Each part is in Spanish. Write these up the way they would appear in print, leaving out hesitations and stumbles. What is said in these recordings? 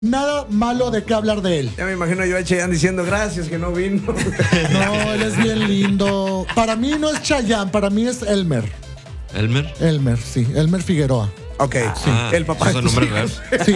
nada malo de qué hablar de él. Ya me imagino yo a Chayanne diciendo gracias que no vino. No, él es bien lindo. Para mí no es Chayanne, para mí es Elmer. ¿Elmer? Elmer, sí, Elmer Figueroa. Ok, sí, el papá. ¿Es un nombre real? Sí,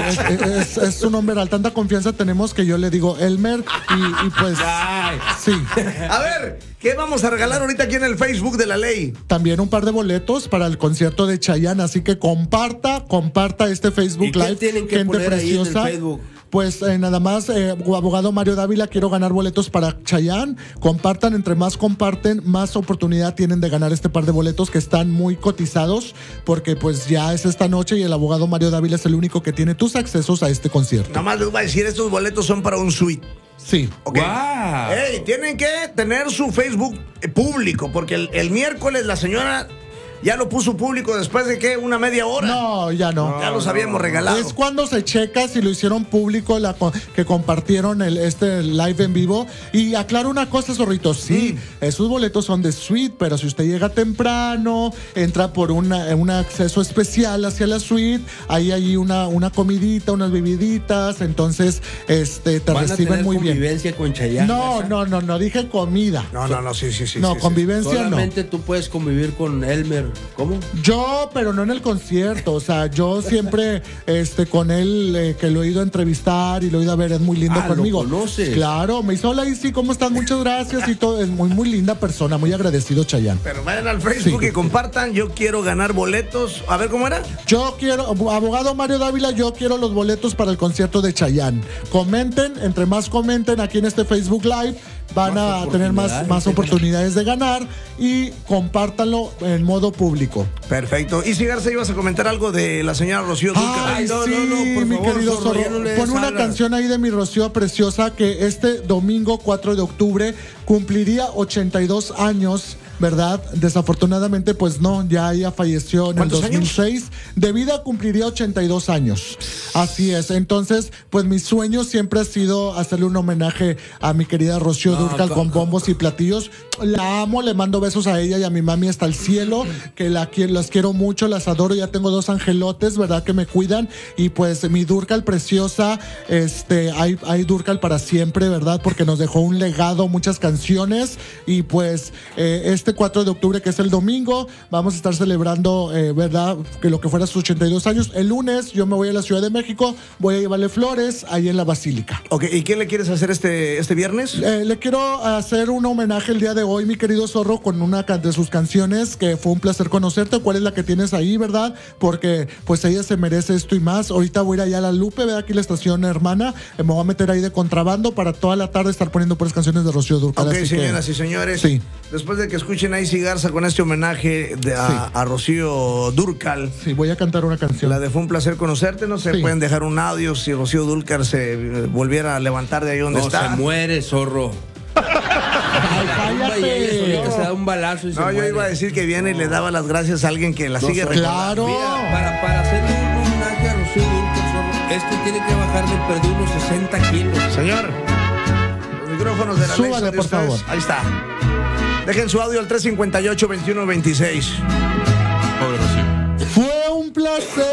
es un nombre real. Tanta confianza tenemos que yo le digo Elmer y pues Ay. sí. A ver, ¿qué vamos a regalar ahorita aquí en el Facebook de la ley? También un par de boletos para el concierto de Chayanne, así que comparta este Facebook ¿Y qué Live. tienen que poner ahí en el Facebook? Pues nada más, abogado Mario Dávila, quiero ganar boletos para Chayanne. Compartan, entre más comparten, más oportunidad tienen de ganar este par de boletos que están muy cotizados, porque pues ya es esta noche y el abogado Mario Dávila es el único que tiene tus accesos a este concierto. Nada más les voy a decir, estos boletos son para un suite. Sí. Okay. ¡Guau! Ey, tienen que tener su Facebook público, porque el miércoles la señora ya lo puso público después de ¿qué? ¿Una media hora? No, ya no. Ya los habíamos regalado. Es cuando se checa si lo hicieron público, que compartieron este live en vivo. Y aclaro una cosa, zorrito, sí, esos boletos son de suite, pero si usted llega temprano, entra por un acceso especial hacia la suite, ahí hay una comidita, unas bebiditas, entonces te ¿Van a reciben tener muy bien. convivencia con Chayanne? No, dije comida. No, sí. No, sí. convivencia Solamente tú puedes convivir con Elmer. ¿Cómo? Yo, pero no en el concierto, o sea, yo siempre con él, que lo he ido a entrevistar y lo he ido a ver, es muy lindo conmigo. ¿Lo conoces? Claro, me hizo hola Isi, ¿cómo estás? Muchas gracias y todo, es muy linda persona, muy agradecido Chayanne. Pero vayan al Facebook Sí. y compartan, yo quiero ganar boletos. A ver, ¿cómo era? Yo quiero, abogado Mario Dávila, yo quiero los boletos para el concierto de Chayanne. Comenten, entre más comenten aquí en este Facebook Live, van a tener más oportunidades de ganar y compártanlo en modo público. Perfecto. Y si Garza, ibas a comentar algo de la señora Rocío Dúrcal. Ay, no, sí, por mi favor, querido Zorro, Zorro. ya no le Pon una deshagas. canción ahí de mi Rocío preciosa que este domingo 4 de octubre cumpliría 82 años, ¿verdad? Desafortunadamente, pues no, ya ella falleció en el ¿Cuántos 2006. De vida cumpliría 82 años. Así es. Entonces, pues mi sueño siempre ha sido hacerle un homenaje a mi querida Rocío Dúrcal con bombos y platillos. La amo, le mando besos a ella y a mi mami hasta el cielo, que las quiero mucho, las adoro. Ya tengo 2 angelotes, ¿verdad? Que me cuidan. Y pues mi Dúrcal preciosa, hay Dúrcal para siempre, ¿verdad? Porque nos dejó un legado, muchas canciones. Y pues este 4 de octubre, que es el domingo, vamos a estar celebrando, ¿verdad? Que lo que fuera sus 82 años. El lunes yo me voy a la Ciudad de México, voy a llevarle flores ahí en la Basílica. Ok, ¿y qué le quieres hacer este viernes? Le quiero hacer un homenaje el día de hoy, mi querido Zorro, con una de sus canciones, que fue un placer conocerte. ¿Cuál es la que tienes ahí, verdad? Porque pues ella se merece esto y más. Ahorita voy a ir allá a La Lupe, ¿verdad? Aquí la estación hermana. Me voy a meter ahí de contrabando para toda la tarde estar poniendo puras canciones de Rocío Dúrcal. Ok, así señoras que, y señores. Sí. Después de que escuchen a Isi Garza con este homenaje a Rocío Dúrcal. Sí, voy a cantar una canción. La de Fue un placer conocerte, no se Sí. pueden dejar un audio si Rocío Dúrcal se volviera a levantar de ahí donde No, está. se muere, zorro. Ay, Vaya, cállate. solita se da un balazo y se No, yo muere. iba a decir que viene y le daba las gracias a alguien que la No, sigue zorro. recordando. Claro. Mira, para hacerle un homenaje a Rocío Dúrcal, zorro, tiene que bajar de perder unos 60 kilos. Señor, los micrófonos de la ley Súbale, son de por ustedes. favor. Ahí está. Dejen su audio al 358-2126. Pobre Rocío. Fue un placer.